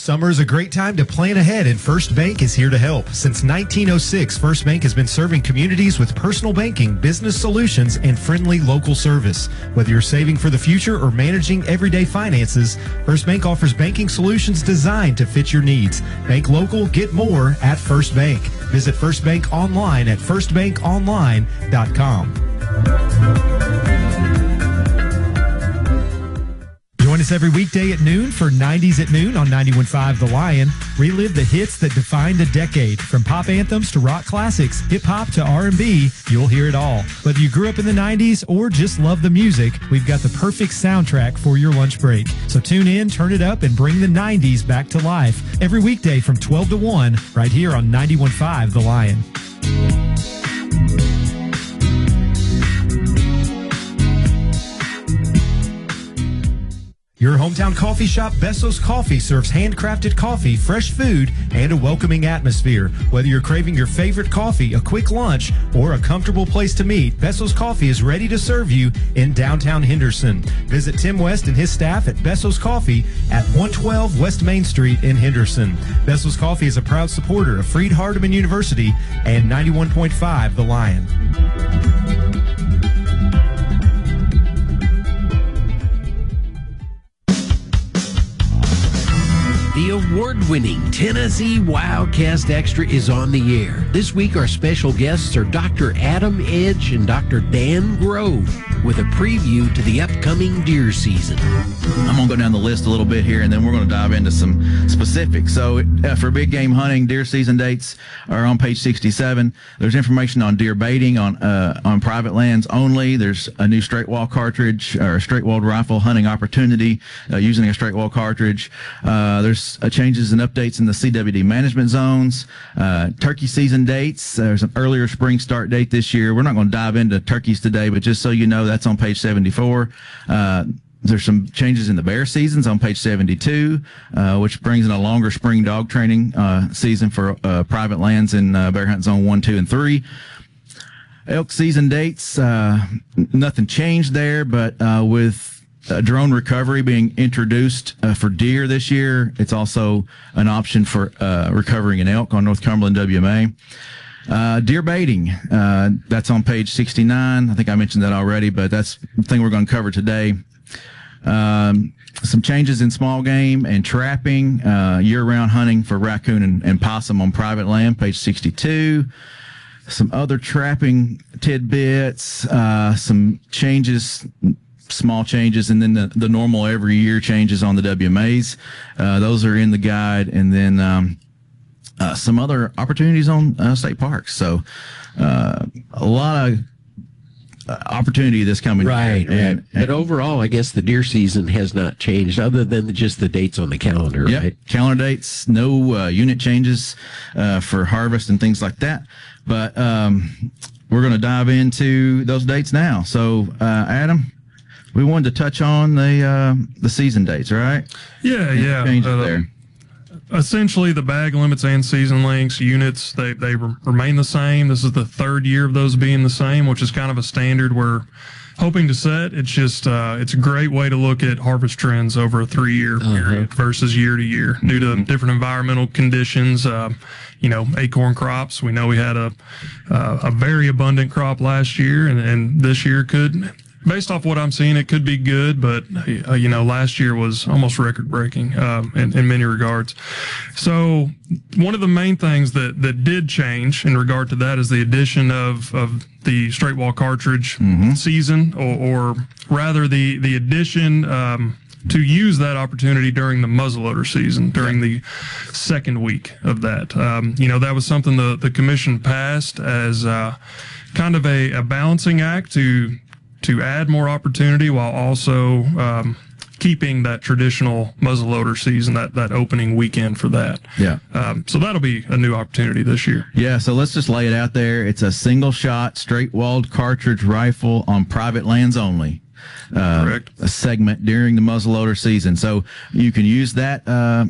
Summer is a great time to plan ahead, and First Bank is here to help. Since 1906, First Bank has been serving communities with personal banking, business solutions, and friendly local service. Whether you're saving for the future or managing everyday finances, First Bank offers banking solutions designed to fit your needs. Bank local, get more at First Bank. Visit First Bank online at firstbankonline.com. Join us every weekday at noon for 90s at Noon on 91.5 The Lion. Relive the hits that defined a decade. From pop anthems to rock classics, hip-hop to R&B, you'll hear it all. Whether you grew up in the 90s or just love the music, we've got the perfect soundtrack for your lunch break. So tune in, turn it up, and bring the 90s back to life. Every weekday from 12 to 1, right here on 91.5 The Lion. Your hometown coffee shop, Besso's Coffee, serves handcrafted coffee, fresh food, and a welcoming atmosphere. Whether you're craving your favorite coffee, a quick lunch, or a comfortable place to meet, Besso's Coffee is ready to serve you in downtown Henderson. Visit Tim West and his staff at Besso's Coffee at 112 West Main Street in Henderson. Besso's Coffee is a proud supporter of Freed-Hardeman University and 91.5 The Lion. The award-winning Tennessee Wildcast Extra is on the air. This week, our special guests are Dr. Adam Edge and Dr. Dan Grove with a preview to the upcoming deer season. I'm going to go down the list a little bit here, and then we're going to dive into some specifics. So for big game hunting, deer season dates are on page 67. There's information on deer baiting on private lands only. There's a new straight wall cartridge or a straight walled rifle hunting opportunity using a straight wall cartridge. There's changes and updates in the CWD management zones. Turkey season dates. There's an earlier spring start date this year. We're not going to dive into turkeys today, but just so you know, that's on page 74. There's some changes in the bear seasons on page 72, which brings in a longer spring dog training season for private lands in bear hunt zone 1, 2, and 3. Elk season dates, nothing changed there, but with drone recovery being introduced for deer this year, it's also an option for recovering an elk on North Cumberland WMA. Deer baiting, that's on page 69. I think I mentioned that already, but that's the thing we're going to cover today. Some changes in small game and trapping, year-round hunting for raccoon and possum on private land, page 62. Some other trapping tidbits, some changes, small changes, and then the normal every year changes on the WMAs. Those are in the guide, and then some other opportunities on state parks. So a lot of opportunity this coming year. Right. But overall, I guess the deer season has not changed other than just the dates on the calendar, yep. Right? Calendar dates, no unit changes for harvest and things like that. But we're going to dive into those dates now. So, Adam, we wanted to touch on the season dates, right? Yeah. Changes there. Essentially, the bag limits and season lengths, units, they remain the same. This is the third year of those being the same, which is kind of a standard we're hoping to set. It's just it's a great way to look at harvest trends over a 3-year period versus year to year due to different environmental conditions. Acorn crops. We know we had a very abundant crop last year, and this year could. Based off what I'm seeing, it could be good, but, last year was almost record-breaking in many regards. So one of the main things that did change in regard to that is the addition of the straight wall cartridge season, or rather the addition to use that opportunity during the muzzleloader season, during the second week of that. That was something the commission passed as kind of a balancing act to add more opportunity while also keeping that traditional muzzleloader season, that opening weekend for that. Yeah. So that'll be a new opportunity this year. Yeah, so let's just lay it out there. It's a single-shot, straight-walled cartridge rifle on private lands only. Correct. A segment during the muzzleloader season. So you can use that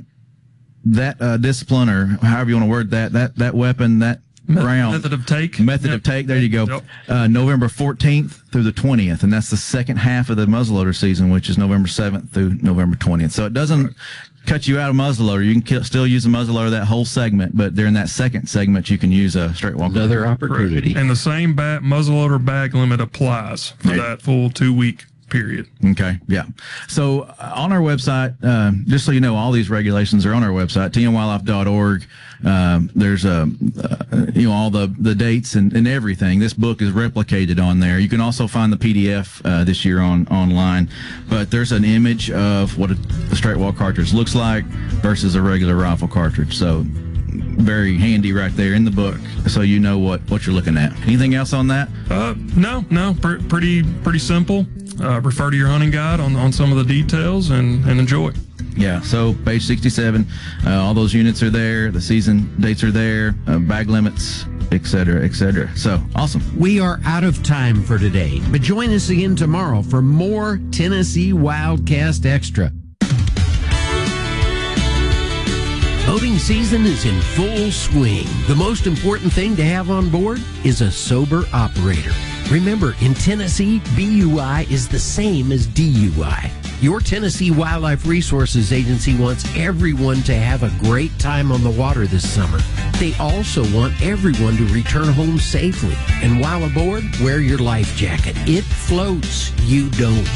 discipline, or however you want to word that weapon, that round. Method of take. There you go. Yep. November 14th through the 20th, and that's the second half of the muzzleloader season, which is November 7th through November 20th. So it doesn't cut you out of muzzleloader. You can still use a muzzleloader that whole segment, but during that second segment, you can use a straight wall. Another opportunity. And the same muzzleloader bag limit applies for that full 2-week period. Okay. Yeah. So on our website, just so you know, all these regulations are on our website, tnwildlife.org. There's all the dates and everything. This book is replicated on there. You can also find the PDF this year online, but there's an image of what a straight wall cartridge looks like versus a regular rifle cartridge. So very handy right there in the book, so you know what you're looking at. Anything else on that? No. Pretty simple. Refer to your hunting guide on some of the details and enjoy. Yeah, so page 67, all those units are there, the season dates are there, bag limits, et cetera, et cetera. So, awesome. We are out of time for today, but join us again tomorrow for more Tennessee Wildcast Extra. Boating season is in full swing. The most important thing to have on board is a sober operator. Remember, in Tennessee, BUI is the same as DUI. Your Tennessee Wildlife Resources Agency wants everyone to have a great time on the water this summer. They also want everyone to return home safely. And while aboard, wear your life jacket. It floats. You don't.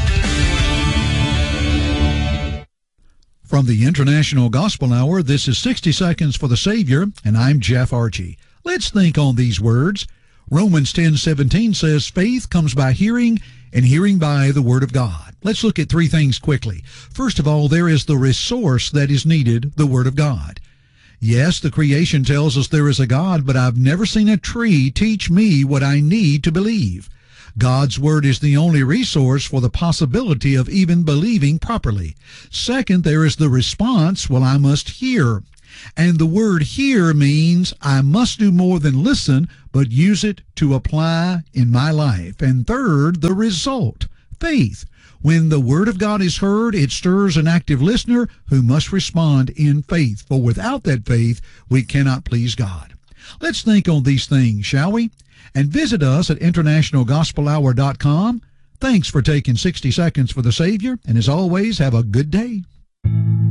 From the International Gospel Hour, this is 60 Seconds for the Savior, and I'm Jeff Archie. Let's think on these words. Romans 10:17 says, faith comes by hearing, and hearing by the Word of God. Let's look at three things quickly. First of all, there is the resource that is needed, the Word of God. Yes, the creation tells us there is a God, but I've never seen a tree teach me what I need to believe. God's Word is the only resource for the possibility of even believing properly. Second, there is the response, well, I must hear. And the word hear means I must do more than listen, but use it to apply in my life. And third, the result, faith. When the Word of God is heard, it stirs an active listener who must respond in faith. For without that faith, we cannot please God. Let's think on these things, shall we? And visit us at internationalgospelhour.com. Thanks for taking 60 Seconds for the Savior, and as always, have a good day.